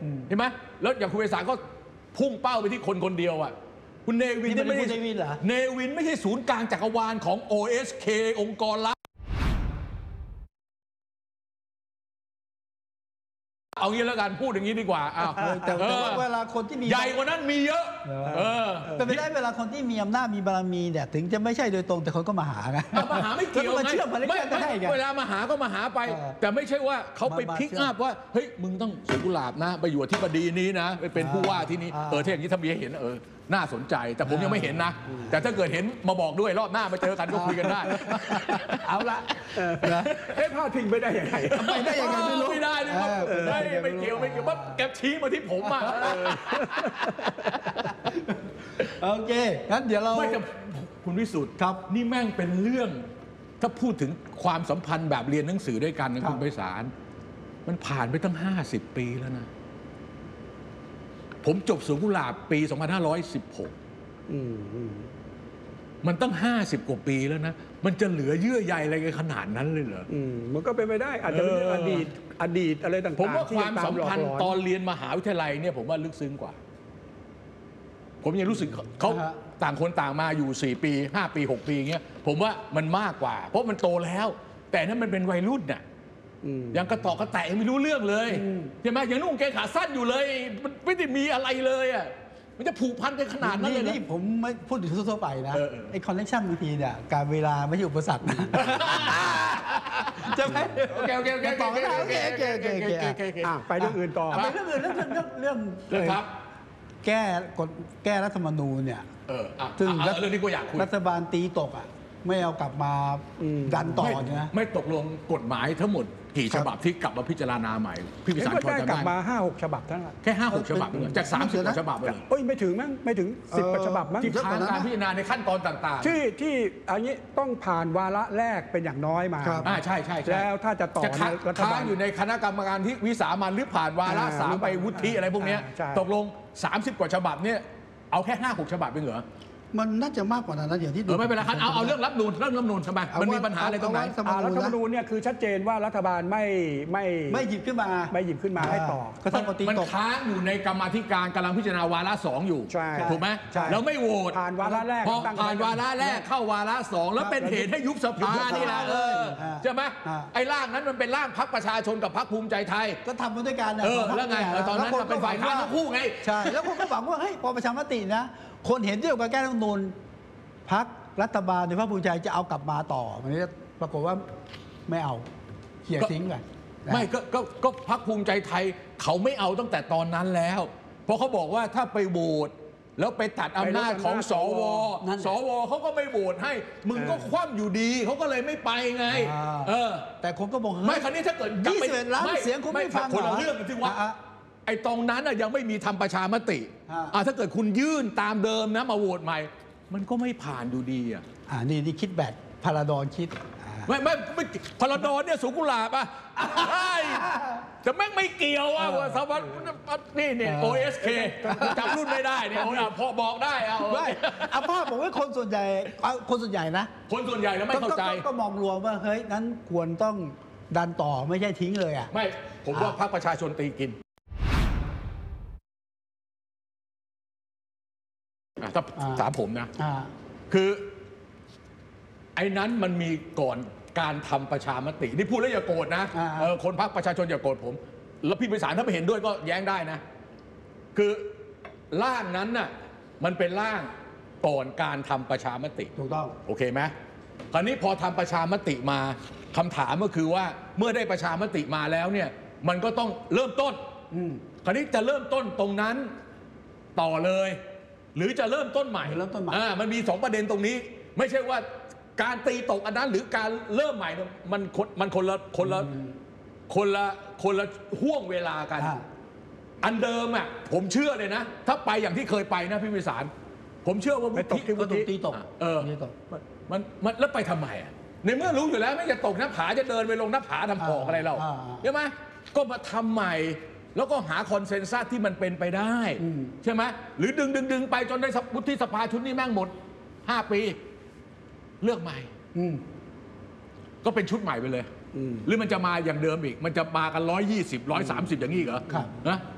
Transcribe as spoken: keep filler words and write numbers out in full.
เห็นไหมแล้วอย่างคุณไพศาลก็พุ่งเป้าไปที่คนคนเดียวอ่ะคุณเนวินไม่ใช่เนวินไม่ใช่ศูนย์กลางจักรวาลของ โอ เอส เค องค์กรลับเอางี้แล้วกันพูดอย่างนี้ดีกว่าอ้าวแต่ว่าเวลาคนที่มีใหญ่กว่านั้นมีเยอะแต่ไม่ได้เวลาคนที่มีอำนาจมีบารมีเนี่ยถึงจะไม่ใช่โดยตรงแต่คนก็มาหาไงมาหาไม่เกี่ยวไงเวลามาหาก็มาหาไปแต่ไม่ใช่ว่าเขาไปพิกอัพว่าเฮ้ยมึงต้องสวนกุหลาบนะไปอยู่ที่บดีนี้นะไปเป็นผู้ว่าที่นี้เออถ้าอย่างนี้ถ้ามีให้เห็นเออน่าสนใจแต่ผมยังไม่เห็นนะแต่ถ้าเกิดเห็นมาบอกด้วยรอบหน้ามาเจอกันก็คุยกันได้เอาละเอ๊ะพลาดทิ้งไปได้ยังไงไปได้ยังไงไม่รู้ไม่ได้นี่ไม่ไม่เกี่ยวไม่เกี่ยวว่าแกชี้มาที่ผมอ่ะโอเคงั้นเดี๋ยวเราไม่จะคุณวิสุทธิ์ครับนี่แม่งเป็นเรื่องถ้าพูดถึงความสัมพันธ์แบบเรียนหนังสือด้วยกันนะคุณไพศาลมันผ่านไปตั้งห้าสิบปีแล้วนะผมจบสวนกุหลาบปีสองพันห้าร้อยสิบหกมันตั้งห้าสิบกว่าปีแล้วนะมันจะเหลือเยื่อใยอะไรกันขนาดนั้นเลยเหรอมันก็เป็นไปได้อาจจะเป็นอดีตอดีตอะไรต่างๆผมว่าความสัมพันธ์ตอนเรียนมหาวิทยาลัยเนี่ยผมว่าลึกซึ้งกว่าผมยังรู้สึกเขาต่างคนต่างมาอยู่สี่ปีห้าปีหกปีเงี้ยผมว่ามันมากกว่าเพราะมันโตแล้วแต่นั้นมันเป็นวัยรุ่นน่ะยังกระต่อกระแตะยังไม่รู้เรื่องเลยใช่ไหมยังนุ่งเกงขาสั้นอยู่เลยมันไม่ได้มีอะไรเลยอ่ะมันจะผูกพันกันขนาดนั้นเลยนี่ผมไม่พูดถึงทั่วไปนะไอ้คอนเนคชั่นบางทีเนี่ยการเวลาไม่ใช่อุปสรรคนะจะไหมโอเคโอเคโอเคต่อได้โอเคโอเคโอเคโอเคไปเรื่องอื่นต่อไปเรื่องอื่นเรื่องเรื่องเรื่องครับแก้กฎแก้รัฐธรรมนูญเนี่ยซึ่งเรื่องนี้ก็อยากคุยรัฐบาลตีตกอ่ะไม่เอากลับมาดันต่อนะไม่ตกลงกฎหมายทั้งหมดกี่ฉบับที่กลับมาพิจารณาใหม่พี่พิสารพอจะได้กลับมาห้าหกฉบับเท่านั้นแค่ห้าหกฉบับเลยจากสามสิบฉบับเลยเอ้ยไม่ถึงมั้งไม่ถึงสิบฉบับมั้งที่ค้างการพิจารณาในขั้นตอนต่างๆที่ที่อันนี้ต้องผ่านวาระแรกเป็นอย่างน้อยมาอ่าใช่ใช่แล้วถ้าจะต่อรัฐบาลอยู่ในคณะกรรมการที่วิสามันหรือผ่านวาระสามไปวุฒิอะไรพวกนี้ตกลงสามสิบกว่าฉบับเนี่ยเอาแค่ห้าหกฉบับเองเหรอมันน่าจะมากกว่านั้นนะอย่างที่ดูไม่เป็นไรครับเอาเอาเรื่องรัฐธรรมนูญเรื่องรัฐธรรมนูญทำไมมันมีปัญหาอะไรตรงไหนรัฐธรรมนูญเนี่ยคือชัดเจนว่ารัฐบาลไม่ไม่ไม่หยิบขึ้นมาไม่หยิบขึ้นมาให้ต่อมันค้างอยู่ในกรรมาธิการกำลังพิจารณาวาระสองอยู่ถูกไหมแล้วไม่โหวตผ่านวาระแรกพอผ่านวาระแรกเข้าวาระสองแล้วเป็นเหตุให้ยุบสภานี่แหละเออใช่ไหมไอ้ร่างนั้นมันเป็นร่างพรรคประชาชนกับพรรคภูมิใจไทยก็ทำมาด้วยกันเออแล้วไงตอนนั้นเป็นฝ่ายค้านทั้งคู่ไงใช่แล้วคนก็หวังว่าเฮ้ยพอประชามตินะคนเห็นด้วยกับแก้รัฐธรรมนูญพรรครัฐบาลในพรรคภูมิใจจะเอากลับมาต่อมันนี้ปรากฏว่าไม่เอาเขี่ยทิ้งกันไม่ก็ก็ก็พรรคภูมิใจไทยเขาไม่เอาตั้งแต่ตอนนั้นแล้วเพราะเขาบอกว่าถ้าไปโหวตแล้วไปตัดอำนาจของสวสวเขาก็ไม่โหวตให้มึงก็คว่ำอยู่ดีเขาก็เลยไม่ไปไงเออแต่คนก็บอกไม่ครั้นี้ถ้าเกิดยี่สิบเอ็ดล้านเสียงคุณไม่ฟังคนละเรื่องกันที่ว่าไอ้ตรงนั้นยังไม่มีทำประชามติถ้าเกิดคุณยื่นตามเดิมนะมาโหวตใหม่มันก็ไม่ผ่านดูดีอ่ะอ่านี่นี่คิดแบบพาราดอนคิดไม่ไม่ไม่พาราดอนเนี่ยสุกุหลาบอ่ะใช่แต่แม่งไม่เกี่ยวอ่ะว่าสวัสดิ์นี่เนี่ย โอ เอส เค จำรุ่นไม่ได้เนี่ยพอบอกได้เอาไม่เอาพ่อผมว่าคนส่วนใหญ่คนส่วนใหญ่นะคนส่วนใหญ่แล้วไม่เข้าใจก็มองรวมว่าเฮ้ยนั้นควรต้องดันต่อไม่ใช่ทิ้งเลยอ่ะไม่ผมว่าพรรคประชาชนตีกินถ้าถามผมนะคือไอ้นั้นมันมีก่อนการทำประชามตินี่พูดแล้วอย่าโกรธนะคนพรรคประชาชนอย่าโกรธผมแล้วพี่ไพศาลถ้าไม่เห็นด้วยก็แย้งได้นะคือร่างนั้นน่ะมันเป็นร่างก่อนการทำประชามติถูกต้องโอเคไหมคราวนี้พอทำประชามติมาคำถามก็คือว่าเมื่อได้ประชามติมาแล้วเนี่ยมันก็ต้องเริ่มต้นคราวนี้จะเริ่มต้นตรงนั้นต่อเลยหรือจะเริ่มต้นใหม่เริ่มต้นใหม่อ่ามันมีสองประเด็นตรงนี้ไม่ใช่ว่าการตีตกอันนั้นหรือการเริ่มใหม่มันมันคนละคนละคนละคนละห่วงเวลากันอันเดิมอ่ะผมเชื่อเลยนะถ้าไปอย่างที่เคยไปนะพี่วิสารผมเชื่อว่าไม่ตกที่วุฒิตีตกเออมันมันแล้วไปทำไมอ่ะในเมื่อรู้อยู่แล้วไม่จะตกหน้าผาจะเดินไปลงหน้าผาทำของอะไรเราใช่ไหมก็มาทำใหม่แล้วก็หาคอนเซนแซสที่มันเป็นไปได้ใช่ไหมหรือดึงดึงดึงไปจนได้วุฒิสภาชุดนี้แม่งหมดห้าปีเลือกใหม่ก็เป็นชุดใหม่ไปเลยหรือมันจะมาอย่างเดิมอีกมันจะมากันร้อยยี่สิบร้อยสามสิบอย่างนี้เหรอนะ